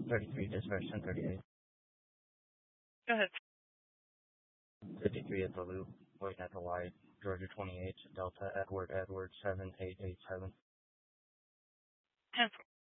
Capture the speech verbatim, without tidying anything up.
thirty-three, dispatch ten thirty-eight. Go ahead. fifty-three at the loop, waiting at the light, Georgia twenty-eight, Delta, Edward, Edward, seven eight eight seven. ten